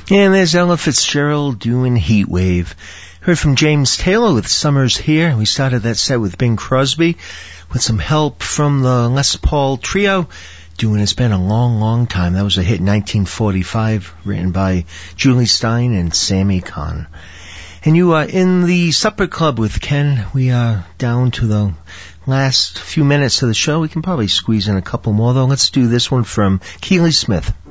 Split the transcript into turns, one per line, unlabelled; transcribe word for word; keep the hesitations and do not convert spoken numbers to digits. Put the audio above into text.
And there's Ella Fitzgerald doing Heat Wave. Heard from James Taylor with Summer's Here. We started that set with Bing Crosby with some help from the Les Paul Trio doing It's Been a Long, Long Time. That was a hit in nineteen forty-five, written by Julie Stein and Sammy Kahn. And you are in the Supper Club with Ken. We are down to the last few minutes of the show. We can probably squeeze in a couple more, though. Let's do this one from Keely Smith.